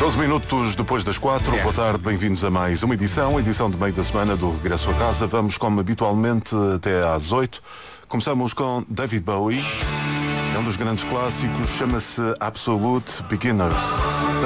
12 minutos depois das 4, boa tarde, bem-vindos a mais uma edição de meio da semana do Regresso a Casa. Vamos, como habitualmente, até às 8. Começamos com David Bowie, é um dos grandes clássicos, chama-se Absolute Beginners.